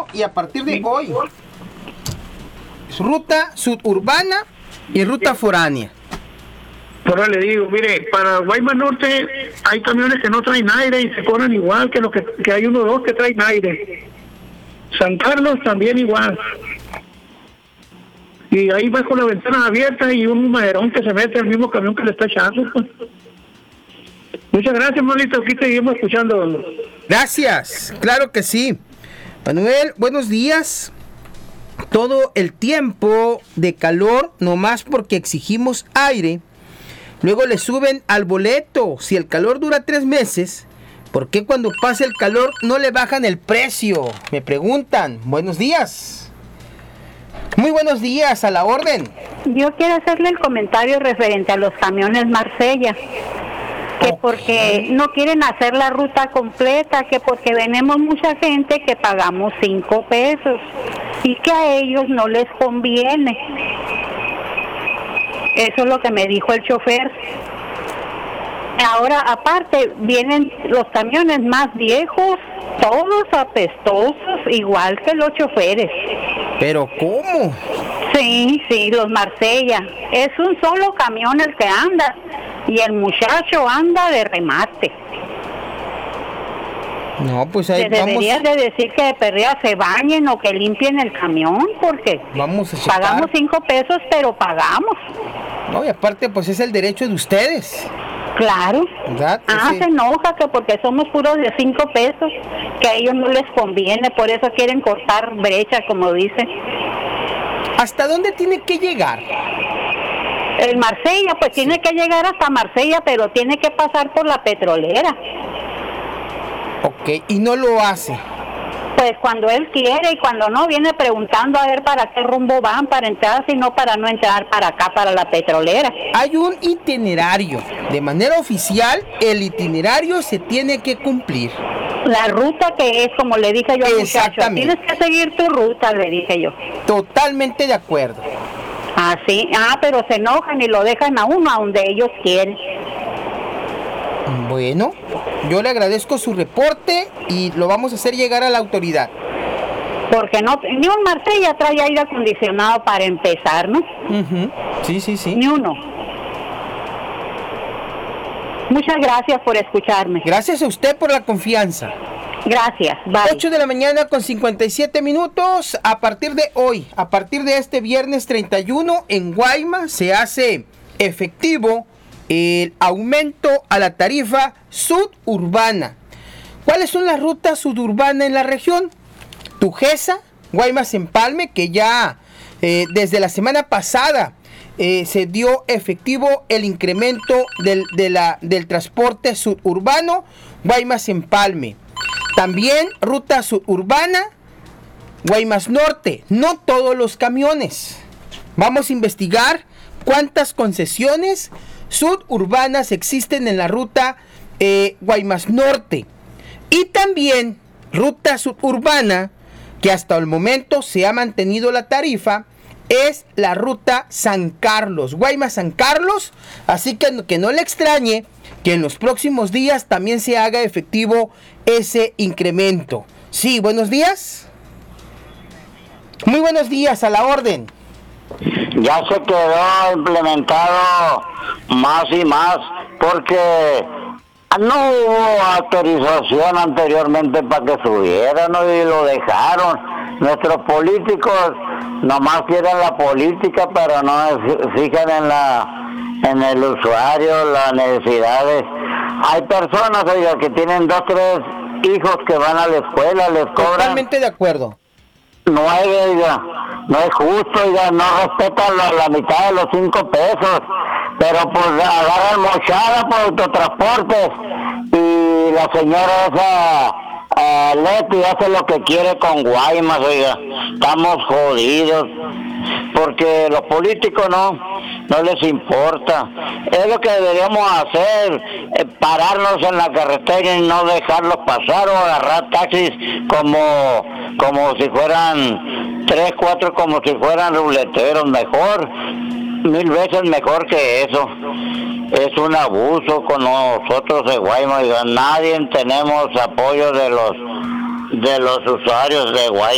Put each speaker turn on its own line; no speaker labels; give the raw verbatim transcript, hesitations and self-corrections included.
y a partir de hoy, ruta suburbana y ruta foránea.
Ahora le digo, mire, para Guaymas Norte hay camiones que no traen aire y se cobran igual que los que, que hay uno o dos que traen aire. San Carlos también igual. Y ahí va con las ventanas abiertas y un maderón que se mete al mismo camión que le está echando. Pues. Muchas gracias, Manolito. Aquí seguimos escuchando.
Gracias, claro que sí. Manuel, buenos días. Todo el tiempo de calor, nomás porque exigimos aire. Luego le suben al boleto. Si el calor dura tres meses, ¿por qué cuando pasa el calor no le bajan el precio? Me preguntan. Buenos días. Muy buenos días, a la orden.
Yo quiero hacerle el comentario referente a los camiones Marsella. Que okay. Porque no quieren hacer la ruta completa, que porque venimos mucha gente que pagamos cinco pesos y que a ellos no les conviene. Eso es lo que me dijo el chofer. Ahora, aparte, vienen los camiones más viejos, todos apestosos, igual que los choferes.
¿Pero cómo?
Sí, sí, los Marsella. Es un solo camión el que anda y el muchacho anda de remate.
No, pues ahí
vamos. Deberías de decir que de perrea se bañen o que limpien el camión, porque
vamos a checar.
Pagamos cinco pesos, pero pagamos.
No, y aparte, pues es el derecho de ustedes.
Claro.
¿Verdad?
Ah,
Ese...
se enoja que porque somos puros de cinco pesos, que a ellos no les conviene, por eso quieren cortar brecha, como dicen.
¿Hasta dónde tiene que llegar?
El Marsella, pues sí. Tiene que llegar hasta Marsella, pero tiene que pasar por la petrolera.
Ok, y no lo hace.
Pues cuando él quiere y cuando no, viene preguntando a ver para qué rumbo van, para entrar, sino para no entrar para acá, para la petrolera.
Hay un itinerario. De manera oficial, el itinerario se tiene que cumplir.
La ruta que es, como le dije yo al muchacho, tienes que seguir tu ruta, le dije yo.
Totalmente de acuerdo.
Ah, sí, ah, pero se enojan y lo dejan a uno a donde ellos quieren.
Bueno, yo le agradezco su reporte y lo vamos a hacer llegar a la autoridad.
Porque no, ni un Marsella trae aire acondicionado para empezar, ¿no?
Uh-huh. Sí, sí, sí.
Ni uno. Muchas gracias por escucharme.
Gracias a usted por la confianza.
Gracias, bye.
ocho de la mañana con cincuenta y siete minutos. A partir de hoy, a partir de este viernes treinta y uno, en Guaymas se hace efectivo el aumento a la tarifa suburbana. ¿Cuáles son las rutas suburbanas en la región? Tujesa, Guaymas Empalme, que ya eh, desde la semana pasada eh, se dio efectivo el incremento del, de la, del transporte suburbano, Guaymas Empalme. También ruta suburbana, Guaymas Norte, no todos los camiones. Vamos a investigar cuántas concesiones suburbanas existen en la ruta eh, Guaymas Norte. Y también ruta suburbana, que hasta el momento se ha mantenido la tarifa, es la ruta San Carlos, Guaymas San Carlos. Así que, que no le extrañe que en los próximos días también se haga efectivo ese incremento. Sí, buenos días. Muy buenos días, a la orden.
Ya se quedó implementado más y más, porque no hubo autorización anteriormente para que subieran, ¿no? Y lo dejaron. Nuestros políticos nomás quieren la política, pero no fijan en la en el usuario, las necesidades. Hay personas, oiga, que tienen dos, tres hijos que van a la escuela, les cobran...
Totalmente de acuerdo.
Nueve, oiga, no es justo, oiga, no respetan la, la mitad de los cinco pesos, pero pues agarran mochada por autotransportes y la señora esa uh, Leti hace lo que quiere con Guaymas, oiga, estamos jodidos, porque los políticos no, no les importa. Es lo que deberíamos hacer, eh, pararnos en la carretera y no dejarlos pasar, o agarrar taxis como, como si fueran tres, cuatro, como si fueran ruleteros, mejor, mil veces mejor que eso. Es un abuso con nosotros de Guaymas, nadie tenemos apoyo de los de los usuarios de Guaymas.